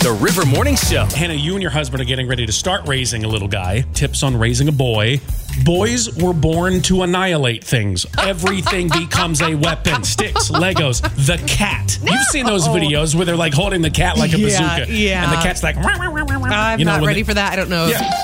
The River Morning Show. Hannah, you and your husband are getting ready to start raising a little guy. Tips on raising a boy. Boys were born to annihilate things. Everything becomes a weapon. Sticks, Legos, the cat. You've seen those videos where they're like holding the cat like a bazooka. Yeah. And the cat's like... I'm not ready for that. I don't know. Yeah.